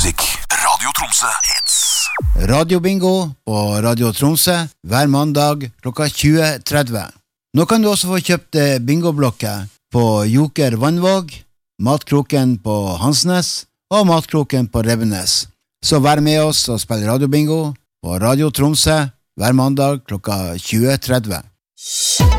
musikk. Radio Tromsø Hits. Radio Bingo på Radio Tromsø hver mandag klokka 20.30. Nå kan du også få kjøpt bingoblokker på Joker Vannvåg, Matkroken på Hansnes og Matkroken på Rebbenes. Så vær med oss og spill Radio Bingo på Radio Tromsø hver mandag klokka 20.30.